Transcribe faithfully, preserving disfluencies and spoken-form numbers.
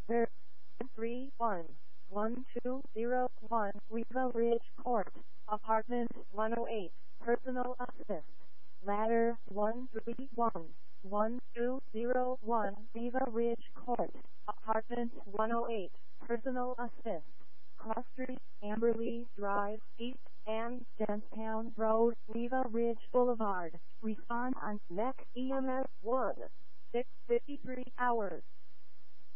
Ver- three one one two zero one Riva Ridge Court, Apartment one oh eight, Personal Assist. Ladder one three one one two zero one Riva Ridge Court, Apartment one oh eight, Personal Assist. Cross Street, Amberley Drive, East and Denstown Road, Riva Ridge Boulevard. Respond on M E C E M S one six fifty-three hours.